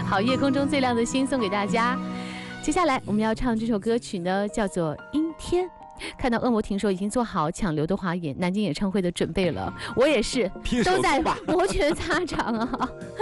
好，夜空中最亮的星送给大家。接下来我们要唱这首歌曲呢，叫做《阴天》。看到恶魔听说已经做好抢刘德华南京演唱会的准备了，我也是，都在摩拳擦掌啊。